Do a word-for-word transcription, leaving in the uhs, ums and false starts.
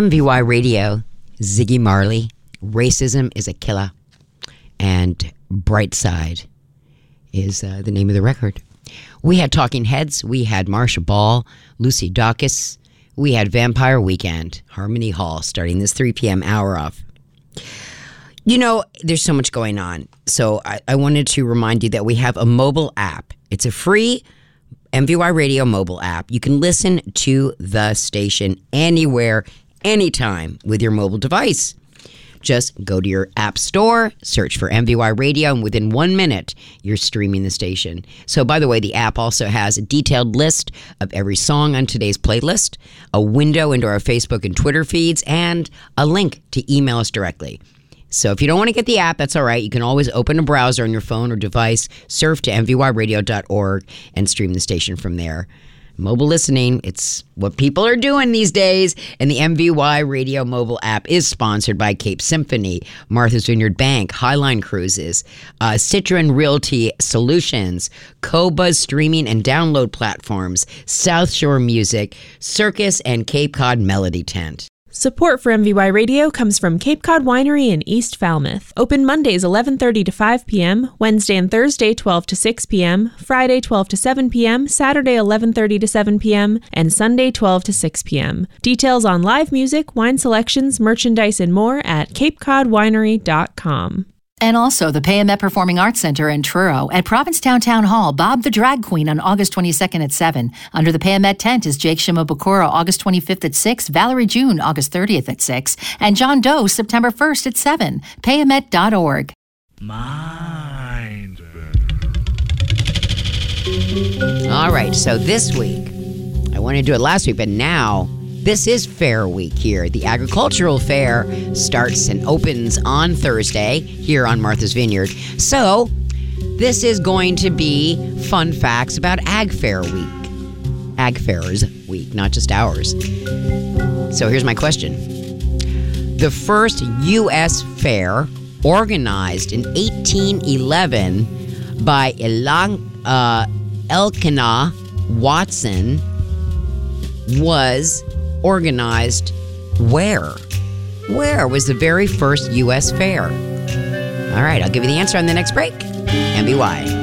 M V Y Radio, Ziggy Marley, Racism is a Killer, and Bright Side is uh, the name of the record. We had Talking Heads, we had Marsha Ball, Lucy Dacus, we had Vampire Weekend, Harmony Hall, starting this three p.m. hour off. You know, there's so much going on, so I, I wanted to remind you that we have a mobile app. It's a free M V Y Radio mobile app. You can listen to the station anywhere, anytime with your mobile device. Just go to your app store, search for M V Y Radio, and within one minute, you're streaming the station. So, by the way, the app also has a detailed list of every song on today's playlist, a window into our Facebook and Twitter feeds, and a link to email us directly. So if you don't want to get the app, that's all right. You can always open a browser on your phone or device, surf to M V Y radio dot org, and stream the station from there. Mobile listening, it's what people are doing these days. And the M V Y Radio mobile app is sponsored by Cape Symphony, Martha's Vineyard Bank, Highline Cruises, uh, Citron Realty Solutions, Cobuzz Streaming and Download Platforms, South Shore Music, Circus, and Cape Cod Melody Tent. Support for M V Y Radio comes from Cape Cod Winery in East Falmouth. Open Mondays eleven thirty to five p.m., Wednesday and Thursday twelve to six p.m., Friday twelve to seven p.m., Saturday eleven thirty to seven p.m., and Sunday twelve to six p.m. Details on live music, wine selections, merchandise, and more at cape cod winery dot com. And also the Payamet Performing Arts Center in Truro. At Provincetown Town Hall, Bob the Drag Queen on August twenty-second at seven. Under the Payamet tent is Jake Shimabukuro August twenty-fifth at six, Valerie June August thirtieth at six, and John Doe September first at seven. payamet dot org. Mind. All right, so this week, I wanted to do it last week, but now this is Fair Week here. The agricultural fair starts and opens on Thursday here on Martha's Vineyard. So this is going to be fun facts about Ag Fair Week. Ag Fairs Week, not just ours. So here's my question. The first U S fair organized in eighteen eleven by Elan, uh, Elkanah Watson was organized where? Where was the very first U S fair? All right, I'll give you the answer on the next break. M V Y.